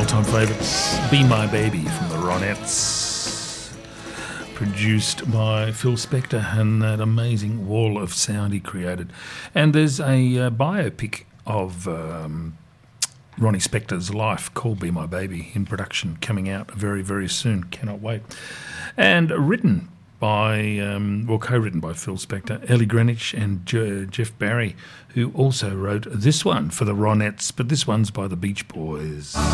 all-time favourites, Be My Baby from the Ronettes, produced by Phil Spector and that amazing wall of sound he created. And there's a biopic of Ronnie Spector's life called Be My Baby in production, coming out very, very soon. Cannot wait. And written by, co-written by Phil Spector, Ellie Greenwich and Jeff Barry, who also wrote this one for the Ronettes, but this one's by the Beach Boys.